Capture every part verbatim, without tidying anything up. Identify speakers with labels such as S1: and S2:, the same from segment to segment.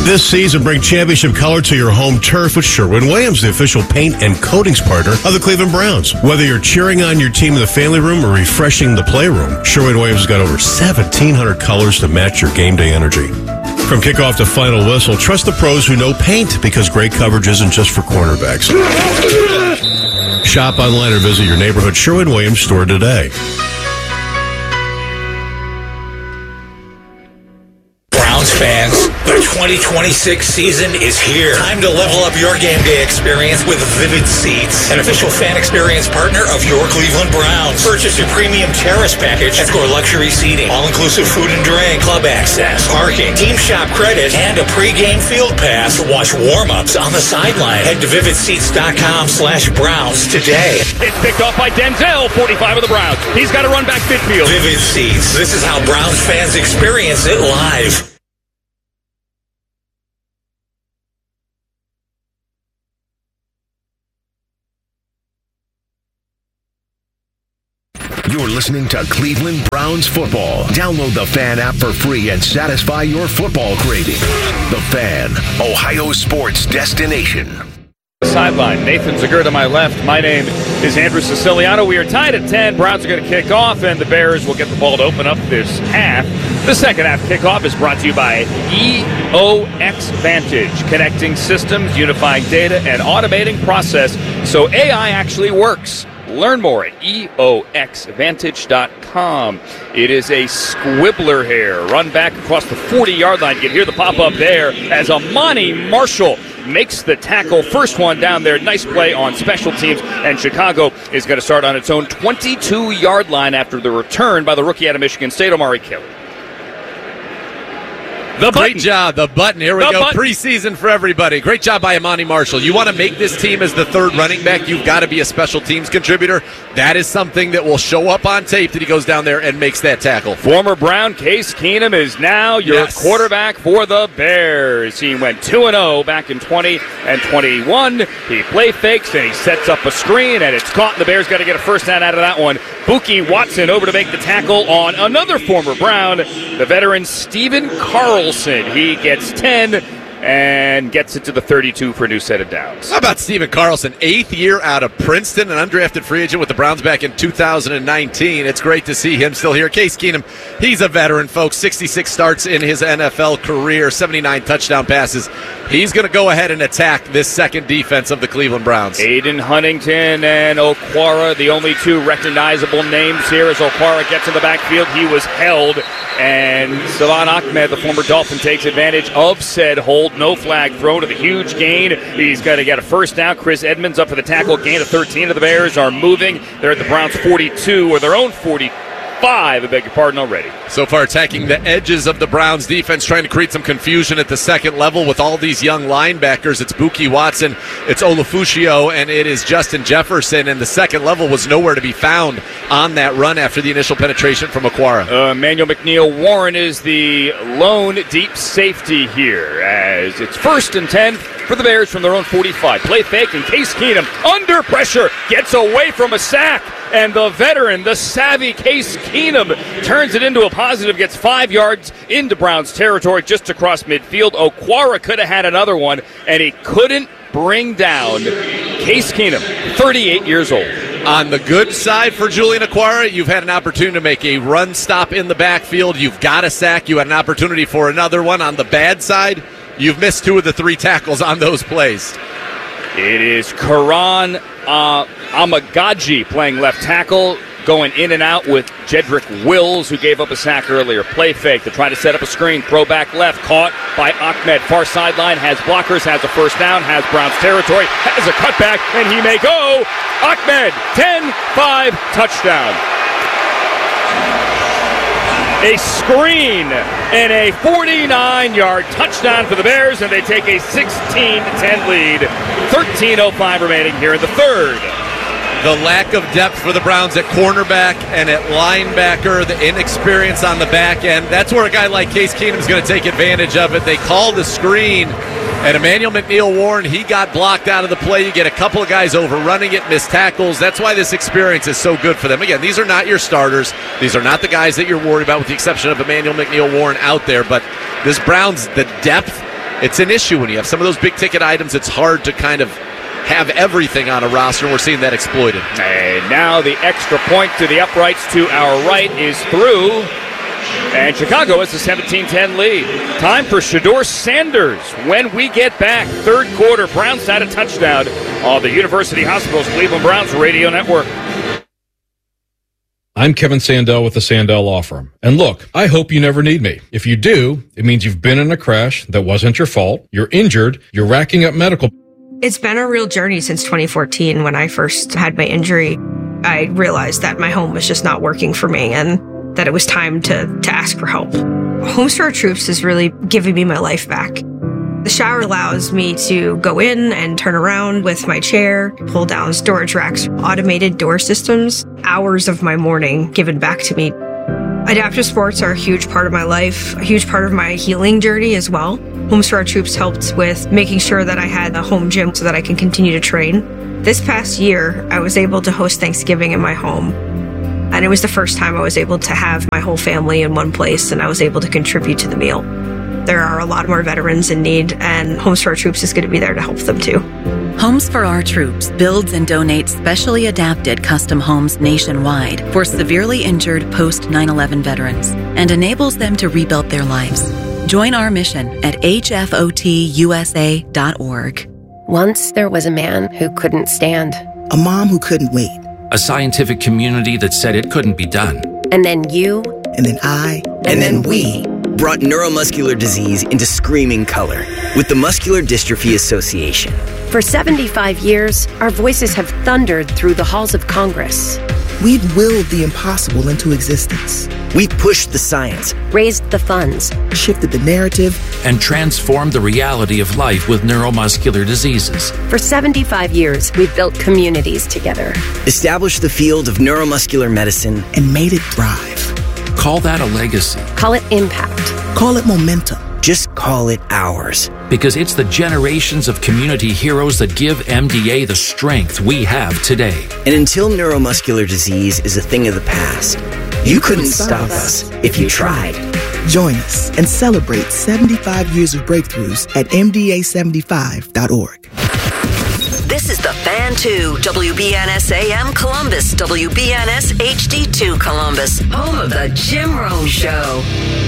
S1: This season, bring championship color to your home turf with Sherwin-Williams, the official paint and coatings partner of the Cleveland Browns. Whether you're cheering on your team in the family room or refreshing the playroom, Sherwin-Williams has got over seventeen hundred colors to match your game day energy. From kickoff to final whistle, trust the pros who know paint, because great coverage isn't just for cornerbacks. Shop online or visit your neighborhood Sherwin-Williams store today.
S2: Browns fans, the twenty twenty-six season is here. Time to level up your game day experience with Vivid Seats, an official fan experience partner of your Cleveland Browns. Purchase your premium terrace package and score luxury seating, all-inclusive food and drink, club access, parking, team shop credit, and a pre-game field pass to watch warm-ups on the sideline. Head to vivid seats dot com slash Browns today.
S3: It's picked off by Denzel, forty-five of the Browns. He's got to run back midfield.
S2: Vivid Seats. This is how Browns fans experience it live.
S4: You're listening to Cleveland Browns football. Download the Fan app for free and satisfy your football craving. The Fan, Ohio sports destination.
S3: Sideline, Nathan Zagur to my left. My name is Andrew Siciliano. We are tied at ten. Browns are going to kick off, and the Bears will get the ball to open up this half. The second half kickoff is brought to you by E O X Vantage, connecting systems, unifying data, and automating process so A I actually works. Learn more at E O X vantage dot com. It is a squibbler here. Run back across the forty-yard line. You can hear the pop-up there as Amani Marshall makes the tackle. First one down there. Nice play on special teams. And Chicago is going to start on its own twenty-two-yard line after the return by the rookie out of Michigan State, Omari Kelly. The
S5: Great
S3: button.
S5: job. The button. Here we
S3: The
S5: go.
S3: button.
S5: Preseason for everybody. Great job by Amani Marshall. You want to make this team as the third running back, you've got to be a special teams contributor. That is something that will show up on tape that he goes down there and makes that tackle.
S3: Former Brown Case Keenum is now your
S5: Yes.
S3: quarterback for the Bears. He went two and oh back in twenty and twenty-one. He play fakes and he sets up a screen, and it's caught, and the Bears got to get a first down out of that one. Buki Watson over to make the tackle on another former Brown, the veteran Stephen Carlson. He gets ten and gets it to the thirty-two for a new set of downs.
S5: How about Stephen Carlson, eighth year out of Princeton, an undrafted free agent with the Browns back in two thousand nineteen. It's great to see him still here. Case Keenum, he's a veteran, folks. sixty-six starts in his N F L career, seventy-nine touchdown passes. He's going to go ahead and attack this second defense of the Cleveland Browns.
S3: Aiden Huntington and Okwara, the only two recognizable names here as Okwara gets in the backfield. He was held, and Salvan Ahmed, the former Dolphin, takes advantage of said hold. No flag thrown to the huge gain. He's got to get a first down. Chris Edmonds up for the tackle. Gain of thirteen of the Bears are moving. They're at the Browns' forty-two, or their own forty-five, I beg your pardon, already.
S5: So far attacking the edges of the Browns defense, trying to create some confusion at the second level with all these young linebackers. It's Buki Watson, it's Olufushio, and it is Justin Jefferson, and the second level was nowhere to be found on that run after the initial penetration from Okwara.
S3: Uh, Emmanuel McNeil Warren is the lone deep safety here, as it's first and ten for the Bears from their own forty-five. Play fake, and Case Keenum, under pressure, gets away from a sack. And the veteran, the savvy Case Keenum, turns it into a positive, gets five yards into Browns territory just across midfield. Okwara could have had another one, and he couldn't bring down Case Keenum, thirty-eight years old.
S5: On the good side for Julian Okwara, you've had an opportunity to make a run stop in the backfield. You've got a sack. You had an opportunity for another one. On the bad side, you've missed two of the three tackles on those plays.
S3: It is Karan uh, Amagaji playing left tackle, going in and out with Jedrick Wills, who gave up a sack earlier. Play fake to try to set up a screen. Throw back left, caught by Ahmed. Far sideline, has blockers, has a first down, has Browns territory, has a cutback, and he may go. Ahmed, ten five, touchdown. A screen and a forty-nine-yard touchdown for the Bears, and they take a sixteen ten lead. thirteen oh five remaining here in the third.
S5: The lack of depth for the Browns at cornerback and at linebacker, the inexperience on the back end, that's where a guy like Case Keenum is going to take advantage of it. They called the screen, and Emmanuel McNeil Warren, he got blocked out of the play. You get a couple of guys overrunning it, missed tackles. That's why this experience is so good for them. Again, these are not your starters. These are not the guys that you're worried about, with the exception of Emmanuel McNeil Warren out there. But this Browns, the depth it's an issue when you have some of those big-ticket items. It's hard to kind of have everything on a roster, and we're seeing that exploited.
S3: And now the extra point to the uprights to our right is through. And Chicago has a seventeen ten lead. Time for Shedeur Sanders. When we get back, third quarter, Browns had a touchdown on the University Hospitals Cleveland Browns Radio Network.
S6: I'm Kevin Sandell with the Sandell Law Firm. And look, I hope you never need me. If you do, it means you've been in a crash that wasn't your fault, you're injured, you're racking up medical.
S7: It's been a real journey since twenty fourteen when I first had my injury. I realized that my home was just not working for me and that it was time to, to ask for help. Homes for Our Troops is really giving me my life back. The shower allows me to go in and turn around with my chair, pull down storage racks, automated door systems, hours of my morning given back to me. Adaptive sports are a huge part of my life, a huge part of my healing journey as well. Homes for Our Troops helped with making sure that I had a home gym so that I can continue to train. This past year, I was able to host Thanksgiving in my home. And it was the first time I was able to have my whole family in one place, and I was able to contribute to the meal. There are a lot more veterans in need, and Homes for Our Troops is going to be there to help them too.
S8: Homes for Our Troops builds and donates specially adapted custom homes nationwide for severely injured post nine eleven veterans and enables them to rebuild their lives. Join our mission at H F O T U S A dot org.
S9: Once there was a man who couldn't stand.
S10: A mom who couldn't wait.
S11: A scientific community that said it couldn't be done.
S9: And then you.
S10: And then I.
S9: And, and then, then we.
S12: Brought neuromuscular disease into screaming color with the Muscular Dystrophy Association.
S9: For seventy-five years, our voices have thundered through the halls of Congress.
S10: We've willed the impossible into existence.
S12: We've pushed the science,
S9: raised the funds,
S10: shifted the narrative,
S11: and transformed the reality of life with neuromuscular diseases.
S9: For seventy-five years, we've built communities together,
S12: established the field of neuromuscular medicine,
S10: and made it thrive.
S11: Call that a legacy.
S9: Call it impact.
S10: Call it momentum.
S12: Just call it ours.
S11: Because it's the generations of community heroes that give M D A the strength we have today.
S12: And until neuromuscular disease is a thing of the past, you, you couldn't, couldn't stop us if you tried.
S10: Join us and celebrate seventy-five years of breakthroughs at M D A seventy-five dot org.
S13: This is the Fan two, W B N S A M Columbus, W B N S H D two Columbus, home of the Jim Rome Show.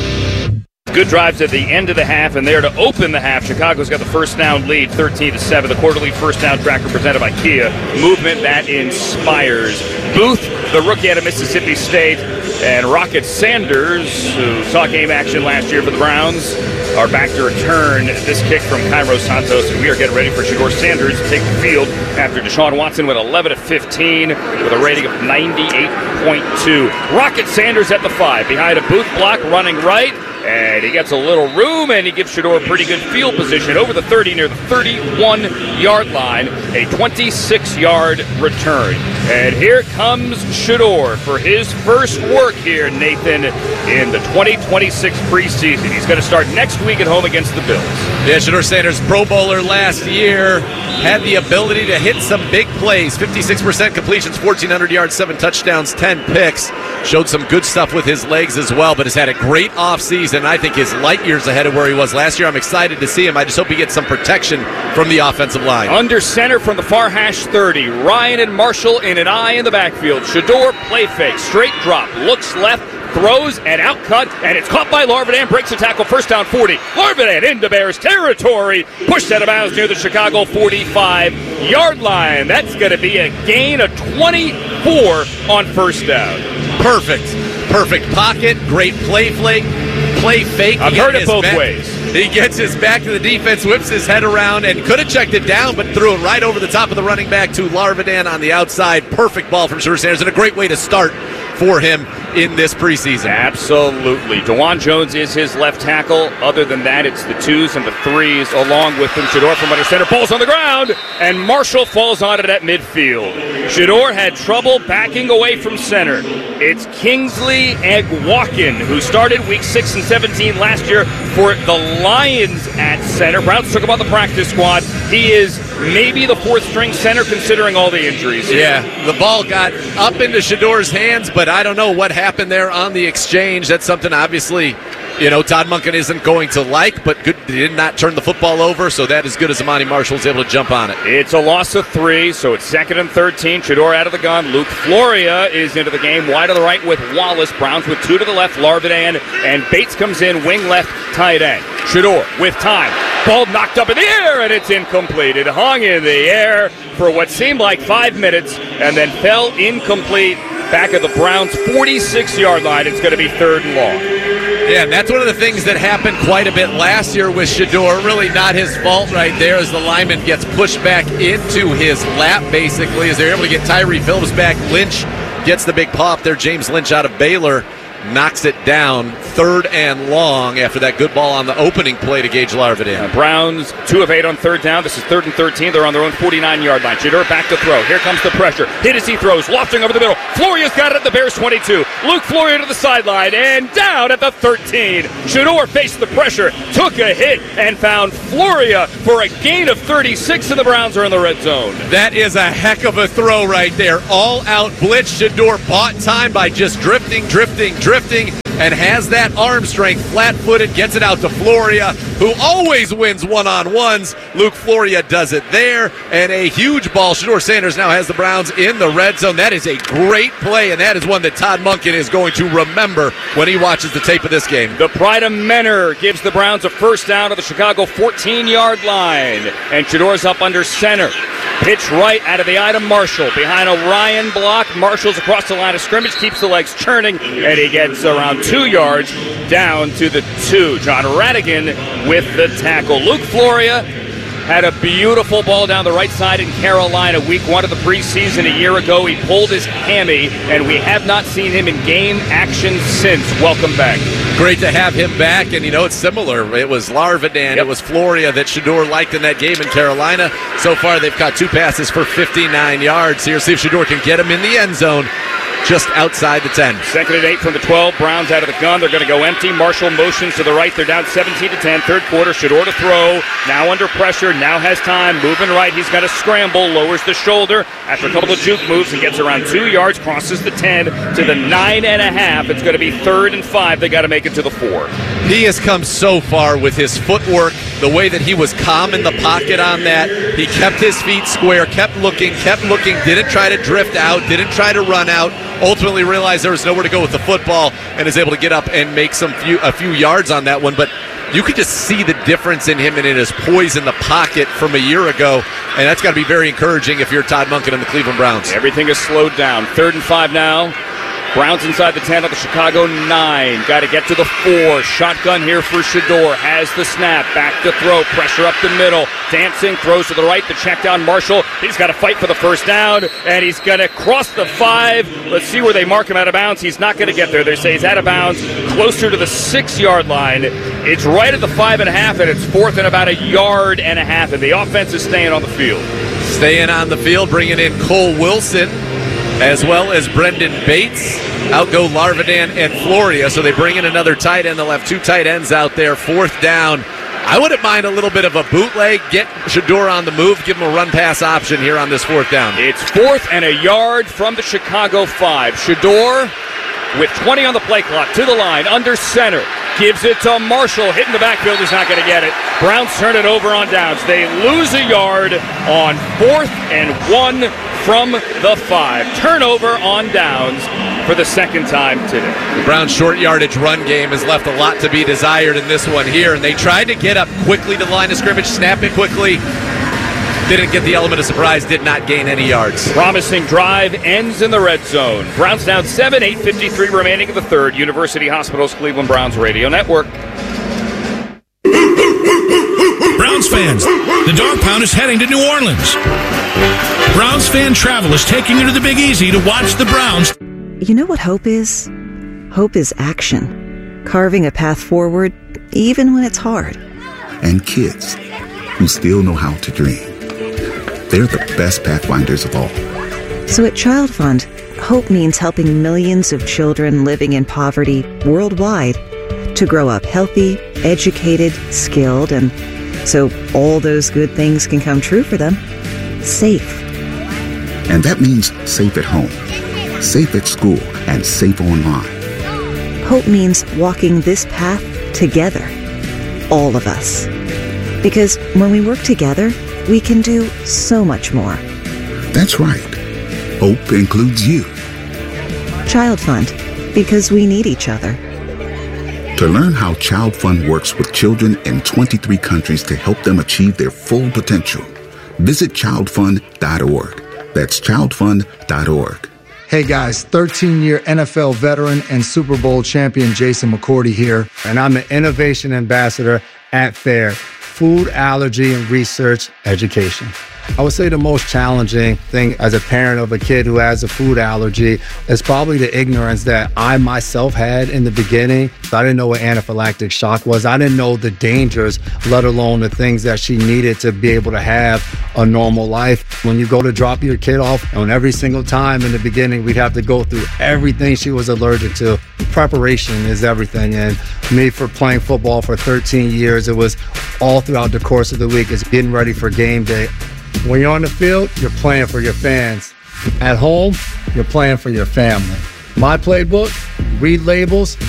S3: Good drives at the end of the half, and there to open the half. Chicago's got the first down lead, thirteen to seven. The quarterly first down tracker presented by Kia. Movement that inspires. Booth, the rookie out of Mississippi State, and Rocket Sanders, who saw game action last year for the Browns, are back to return this kick from Cairo Santos, and we are getting ready for Shedeur Sanders to take the field after Deshaun Watson went eleven to fifteen with a rating of ninety-eight point two. Rocket Sanders at the five, behind a Booth block, running right. And he gets a little room, and he gives Shedeur a pretty good field position over the thirty, near the thirty-one-yard line, a twenty-six-yard return. And here comes Shedeur for his first work here, Nathan, in the twenty twenty-six preseason. He's going to start next week at home against the Bills.
S5: Yeah, Shedeur Sanders, Pro Bowler last year, had the ability to hit some big plays. fifty-six percent completions, fourteen hundred yards, seven touchdowns, ten picks. Showed some good stuff with his legs as well, but has had a great offseason. I think he's light years ahead of where he was last year. I'm excited to see him. I just hope he gets some protection from the offensive line.
S3: Under center from the far hash thirty, Ryan and Marshall in an eye in the backfield. Shedeur, play fake, straight drop, looks left, throws and outcut, and it's caught by Larvidan, breaks the tackle, first down forty. Larvidan into Bears territory, pushed out of bounds near the Chicago forty-five-yard line. That's going to be a gain of twenty-four on first down.
S5: Perfect. Perfect pocket, great play flake, play fake.
S3: I've heard it both back. ways.
S5: He gets his back to the defense, whips his head around, and could have checked it down, but threw it right over the top of the running back to Larvidan on the outside. Perfect ball from Shedeur Sanders, and a great way to start for him in this preseason.
S3: Absolutely. DeJuan Jones is his left tackle. Other than that, it's the twos and the threes along with him. Shedeur from under center, falls on the ground, and Marshall falls on it at midfield. Shedeur had trouble backing away from center. It's Kingsley Egwalkin, who started week six and seventeen last year for the Lions at center. Browns took him on the practice squad. He is maybe the fourth string center considering all the injuries.
S5: Yeah, the ball got up into Shedeur's hands, but I don't know what happened there on the exchange. That's something obviously you know, Todd Monken isn't going to like, but good, he did not turn the football over, so that is good as Amani Marshall's able to jump on it.
S3: It's a loss of three, so it's second and thirteen. Shedeur out of the gun. Luke Floria is into the game, wide to the right with Wallace. Browns with two to the left, Larvidan, and Bates comes in, wing left, tight end. Shedeur with time. Ball knocked up in the air, and it's incomplete. It hung in the air for what seemed like five minutes, and then fell incomplete back at the Browns' forty-six-yard line. It's going to be third and long.
S5: Yeah, and that's one of the things that happened quite a bit last year with Shedeur. Really not his fault right there as the lineman gets pushed back into his lap, basically, as they're able to get Tyree Phillips back. Lynch gets the big pop there. James Lynch out of Baylor knocks it down, third and long after that good ball on the opening play to Gage Larvidan.
S3: Uh, Browns two of eight on third down. This is third and thirteen. They're on their own forty-nine-yard line. Shedeur back to throw. Here comes the pressure. Hit as he throws, lofting over the middle. Floria's got it at the Bears twenty-two. Luke Floria to the sideline and down at the thirteen. Shedeur faced the pressure, took a hit, and found Floria for a gain of thirty-six, and the Browns are in the red zone.
S5: That is a heck of a throw right there. All-out blitz. Shedeur bought time by just drifting, drifting, drifting. And has that arm strength, flat-footed, gets it out to Floria, who always wins one-on-ones. Luke Floria does it there, and a huge ball. Shedeur Sanders now has the Browns in the red zone. That is a great play, and that is one that Todd Monken is going to remember when he watches the tape of this game.
S3: The pride of Menor gives the Browns a first down to the Chicago fourteen-yard line, and Shedeur's up under center. Pitch right out of the eye to Marshall. Behind a Ryan block, Marshall's across the line of scrimmage, keeps the legs churning, and he gets around two yards down to the two. John Radigan with the tackle. Luke Floria had a beautiful ball down the right side in Carolina week one of the preseason a year ago. He pulled his hammy, and we have not seen him in game action since. Welcome back.
S5: Great to have him back, and you know, it's similar. It was Larvidan, yep. It was Floria that Shedeur liked in that game in Carolina. So far, they've caught two passes for fifty-nine yards here. See if Shedeur can get him in the end zone. Just outside the ten.
S3: Second and eight from the twelve. Browns out of the gun. They're going to go empty. Marshall motions to the right. They're down seventeen to ten. Third quarter. Shedeur to throw. Now under pressure. Now has time. Moving right. He's going to scramble. Lowers the shoulder. After a couple of juke moves, he gets around two yards. Crosses the ten to the nine and a half. It's going to be third and five. They got to make it to the four.
S5: He has come so far with his footwork. The way that he was calm in the pocket on that. He kept his feet square. Kept looking. Kept looking. Didn't try to drift out. Didn't try to run out. Ultimately realized there was nowhere to go with the football and is able to get up and make some few a few yards on that one. But you could just see the difference in him and in his poise in the pocket from a year ago, and that's got to be very encouraging if you're Todd Monken and the Cleveland Browns.
S3: Everything is slowed down. Third and five now. Browns inside the ten of the Chicago nine. Got to get to the four. Shotgun here for Shedeur. Has the snap. Back to throw. Pressure up the middle. Dancing. Throws to the right. The check down. Marshall. He's got to fight for the first down. And he's going to cross the five. Let's see where they mark him out of bounds. He's not going to get there. They say he's out of bounds. Closer to the six-yard line. It's right at the five and a half, and it's fourth and about a yard and a half. And the offense is staying on the field.
S5: Staying on the field. Bringing in Cole Wilson, as well as Brendan Bates. Out go Larvidan and Floria, so they bring in another tight end. They'll have two tight ends out there. Fourth down. I wouldn't mind a little bit of a bootleg. Get Shedeur on the move. Give him a run-pass option here on this fourth down.
S3: It's fourth and a yard from the Chicago five. Shedeur with twenty on the play clock to the line, under center. Gives it to Marshall. Hitting the backfield. He's not going to get it. Browns turn it over on downs. They lose a yard on fourth and one from the five. Turnover on downs for the second time today.
S5: The Browns' short yardage run game has left a lot to be desired in this one here, and they tried to get up quickly to the line of scrimmage, snap it quickly. Didn't get the element of surprise, did not gain any yards.
S3: Promising drive ends in the red zone. Browns down seven, eight fifty-three remaining in the third. University Hospital's Cleveland Browns Radio Network.
S14: Browns fans, the Dog Pound is heading to New Orleans. Browns fan travel is taking you to the Big Easy to watch the Browns.
S15: You know what hope is? Hope is action. Carving a path forward, even when it's hard.
S16: And kids who still know how to dream. They're the best pathfinders of all.
S15: So at Child Fund, hope means helping millions of children living in poverty worldwide to grow up healthy, educated, skilled, and so all those good things can come true for them. Safe.
S16: And that means safe at home, safe at school, and safe online.
S15: Hope means walking this path together. All of us. Because when we work together, we can do so much more.
S16: That's right. Hope includes you.
S15: Child Fund, because we need each other.
S16: To learn how Child Fund works with children in twenty-three countries to help them achieve their full potential, visit child fund dot org. That's child fund dot org.
S17: Hey guys, thirteen-year N F L veteran and Super Bowl champion Jason McCourty here, and I'm the Innovation Ambassador at FAIR, Food Allergy and Research Education. I would say the most challenging thing as a parent of a kid who has a food allergy is probably the ignorance that I myself had in the beginning. I didn't know what anaphylactic shock was. I didn't know the dangers, let alone the things that she needed to be able to have a normal life. When you go to drop your kid off, and every single time in the beginning, we'd have to go through everything she was allergic to. Preparation is everything. And me, for playing football for thirteen years, it was all throughout the course of the week. It's getting ready for game day. When you're on the field, you're playing for your fans. At home, you're playing for your family. My playbook, read labels,